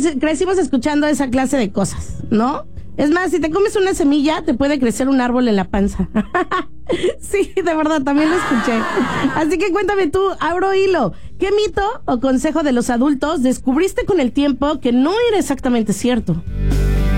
crecimos escuchando esa clase de cosas, ¿no? Es más, si te comes una semilla, te puede crecer un árbol en la panza. Sí, de verdad, también lo escuché. Así que cuéntame tú, abro hilo. ¿Qué mito o consejo de los adultos descubriste con el tiempo que no era exactamente cierto?